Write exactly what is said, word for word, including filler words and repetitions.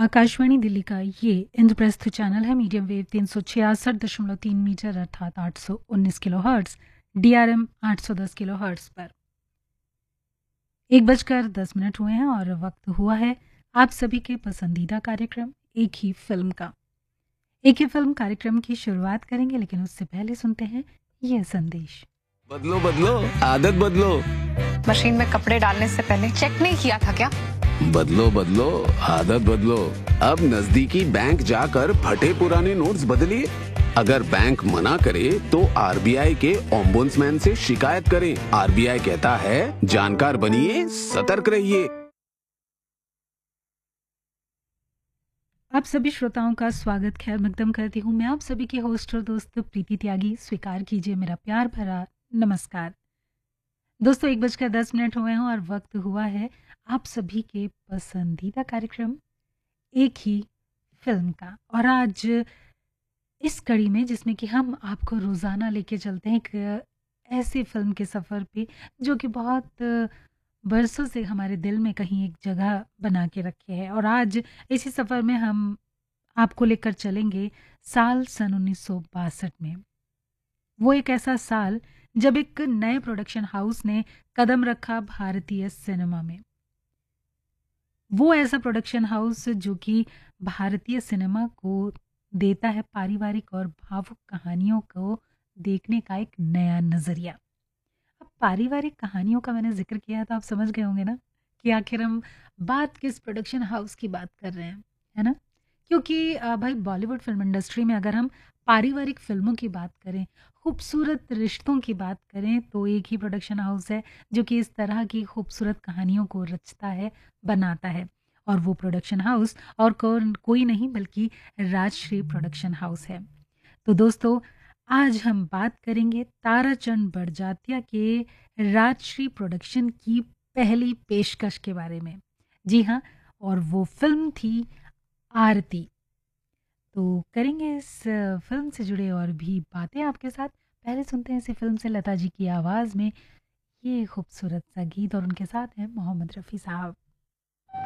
आकाशवाणी दिल्ली का ये इंद्रप्रस्थ चैनल है। मीडियम वेव तीन सौ छियासठ दशमलव तीन मीटर अर्थात आठ सौ उन्नीस kilo hertz, D R M आठ सौ दस किलो हर्ट्स पर एक बजकर दस मिनट हुए हैं और वक्त हुआ है आप सभी के पसंदीदा कार्यक्रम एक ही फिल्म का। एक ही फिल्म कार्यक्रम की शुरुआत करेंगे, लेकिन उससे पहले सुनते हैं ये संदेश। बदलो बदलो आदत बदलो। मशीन में कपड़े डालने से पहले चेक नहीं किया था क्या? बदलो बदलो आदत बदलो। अब नजदीकी बैंक जाकर फटे पुराने नोट्स बदलिए। अगर बैंक मना करे तो आर बी आई के ओम्बुड्समैन से शिकायत करें। आर बी आई कहता है जानकार बनिए, सतर्क रहिए। आप सभी श्रोताओं का स्वागत खैर मकदम करती हूँ। मैं आप सभी की होस्ट और दोस्त प्रीति त्यागी। स्वीकार कीजिए मेरा प्यार भरा नमस्कार। दोस्तों, एक बजकर दस मिनट हुए हैं और वक्त हुआ है आप सभी के पसंदीदा कार्यक्रम एक ही फिल्म का। और आज इस कड़ी में जिसमें कि हम आपको रोज़ाना लेके चलते हैं एक ऐसी फिल्म के सफ़र पे जो कि बहुत बरसों से हमारे दिल में कहीं एक जगह बना के रखे है। और आज इसी सफ़र में हम आपको लेकर चलेंगे साल सन उन्नीस सौ बासठ में। वो एक ऐसा साल जब एक नए प्रोडक्शन हाउस ने कदम रखा भारतीय सिनेमा में। वो ऐसा प्रोडक्शन हाउस जो कि भारतीय सिनेमा को देता है पारिवारिक और भावुक कहानियों को देखने का एक नया नज़रिया। अब पारिवारिक कहानियों का मैंने जिक्र किया तो आप समझ गए होंगे ना कि आखिर हम बात किस प्रोडक्शन हाउस की बात कर रहे हैं, है ना? क्योंकि अ, भाई बॉलीवुड फिल्म इंडस्ट्री में अगर हम पारिवारिक फिल्मों की बात करें, खूबसूरत रिश्तों की बात करें, तो एक ही प्रोडक्शन हाउस है जो कि इस तरह की खूबसूरत कहानियों को रचता है, बनाता है। और वो प्रोडक्शन हाउस और कौन कोई नहीं बल्कि राजश्री प्रोडक्शन हाउस है। तो दोस्तों, आज हम बात करेंगे ताराचंद बड़जात्या के राजश्री प्रोडक्शन की पहली पेशकश के बारे में। जी हाँ, और वो फिल्म थी आरती। तो करेंगे इस फिल्म से जुड़े और भी बातें आपके साथ। पहले सुनते हैं इसी फिल्म से लता जी की आवाज़ में ये खूबसूरत सा गीत, और उनके साथ हैं मोहम्मद रफ़ी साहब।